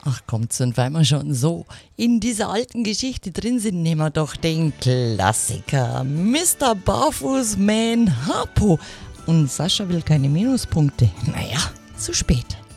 Ach kommt, und weil wir schon so in dieser alten Geschichte drin sind, nehmen wir doch den Klassiker Mr. Barfußman Harpo. Und Sascha will keine Minuspunkte. Naja, zu spät.